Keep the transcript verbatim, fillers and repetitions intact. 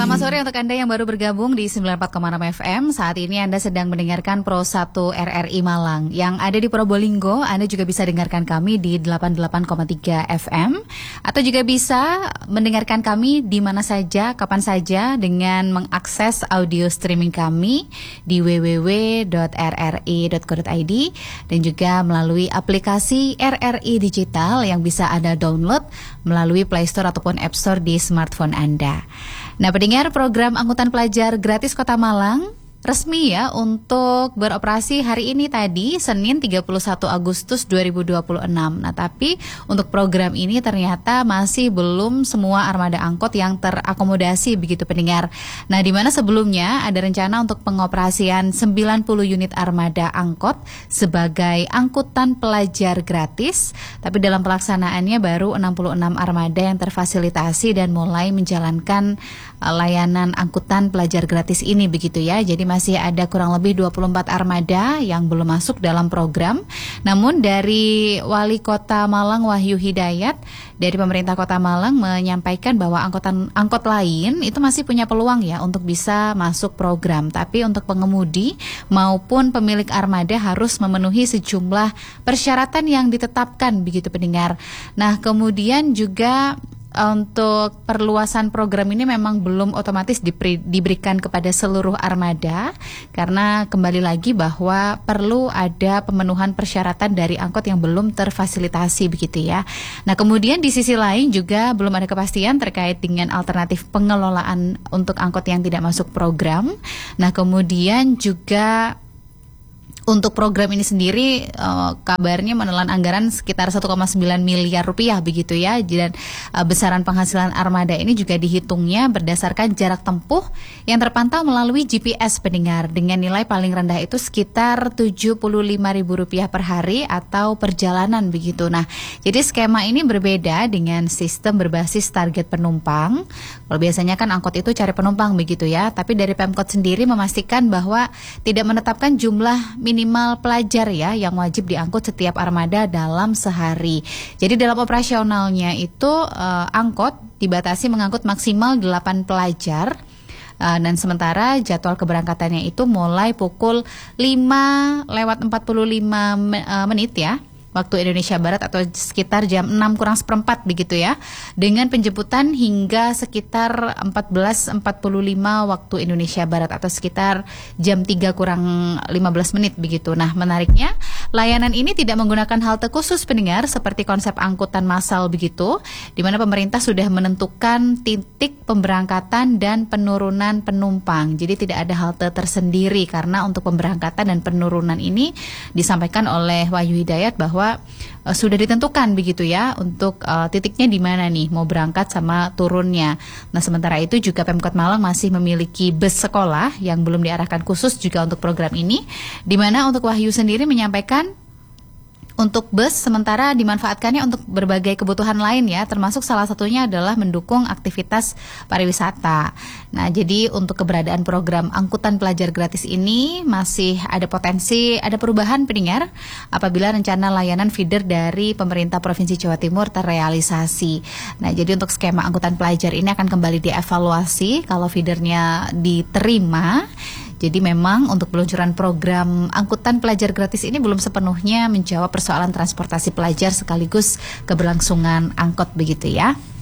Selamat sore untuk Anda yang baru bergabung di sembilan puluh empat koma enam F M. Saat ini Anda sedang mendengarkan Pro satu R R I Malang. Yang ada di Probolinggo, Anda juga bisa dengarkan kami di delapan puluh delapan koma tiga F M. Atau juga bisa mendengarkan kami di mana saja, kapan saja dengan mengakses audio streaming kami di w w w dot r r i dot co dot i d dan juga melalui aplikasi R R I Digital yang bisa Anda download melalui Play Store ataupun App Store di smartphone Anda. Nah, pendengar, program angkutan pelajar gratis Kota Malang resmi ya untuk beroperasi hari ini tadi, Senin tiga puluh satu Agustus dua ribu dua puluh enam. Nah, tapi untuk program ini ternyata masih belum semua armada angkot yang terakomodasi begitu pendengar. Nah, di mana sebelumnya ada rencana untuk pengoperasian sembilan puluh unit armada angkot sebagai angkutan pelajar gratis, tapi dalam pelaksanaannya baru enam puluh enam armada yang terfasilitasi dan mulai menjalankan uh, layanan angkutan pelajar gratis ini begitu ya. Jadi masih ada kurang lebih dua puluh empat armada yang belum masuk dalam program. Namun dari Wali Kota Malang Wahyu Hidayat dari pemerintah Kota Malang menyampaikan bahwa angkutan angkot lain itu masih punya peluang ya untuk bisa masuk program. Tapi untuk pengemudi maupun pemilik armada harus memenuhi sejumlah persyaratan yang ditetapkan begitu pendengar. Nah, kemudian juga untuk perluasan program ini memang belum otomatis diberi, diberikan kepada seluruh armada karena kembali lagi bahwa perlu ada pemenuhan persyaratan dari angkot yang belum terfasilitasi begitu ya. Nah, kemudian di sisi lain juga belum ada kepastian terkait dengan alternatif pengelolaan untuk angkot yang tidak masuk program. Nah, kemudian juga untuk program ini sendiri uh, kabarnya menelan anggaran sekitar satu koma sembilan miliar rupiah begitu ya. Dan uh, besaran penghasilan armada ini juga dihitungnya berdasarkan jarak tempuh yang terpantau melalui G P S pendengar dengan nilai paling rendah itu sekitar tujuh puluh lima ribu rupiah per hari atau perjalanan begitu. Nah, jadi skema ini berbeda dengan sistem berbasis target penumpang. Kalau biasanya kan angkot itu cari penumpang begitu ya, tapi dari Pemkot sendiri memastikan bahwa tidak menetapkan jumlah minimal pelajar ya yang wajib diangkut setiap armada dalam sehari. Jadi dalam operasionalnya itu uh, angkot dibatasi mengangkut maksimal delapan pelajar. Uh, dan sementara jadwal keberangkatannya itu mulai pukul lima lewat empat puluh lima menit ya waktu Indonesia Barat atau sekitar jam enam kurang seperempat begitu ya, dengan penjemputan hingga sekitar empat belas empat puluh lima waktu Indonesia Barat atau sekitar jam tiga kurang lima belas menit begitu. Nah, menariknya layanan ini tidak menggunakan halte khusus pendengar seperti konsep angkutan massal begitu, di mana pemerintah sudah menentukan titik pemberangkatan dan penurunan penumpang. Jadi tidak ada halte tersendiri karena untuk pemberangkatan dan penurunan ini disampaikan oleh Wahyu Hidayat bahwa Uh, sudah ditentukan begitu ya untuk uh, titiknya di mana nih mau berangkat sama turunnya. Nah, sementara itu juga Pemkot Malang masih memiliki bus sekolah yang belum diarahkan khusus juga untuk program ini, di mana untuk Wahyu sendiri menyampaikan untuk bus sementara dimanfaatkannya untuk berbagai kebutuhan lain ya, termasuk salah satunya adalah mendukung aktivitas pariwisata. Nah, jadi untuk keberadaan program angkutan pelajar gratis ini masih ada potensi ada perubahan pendengar apabila rencana layanan feeder dari pemerintah Provinsi Jawa Timur terrealisasi. Nah, jadi untuk skema angkutan pelajar ini akan kembali dievaluasi kalau feedernya diterima. Jadi memang untuk peluncuran program angkutan pelajar gratis ini belum sepenuhnya menjawab persoalan transportasi pelajar sekaligus keberlangsungan angkot begitu ya.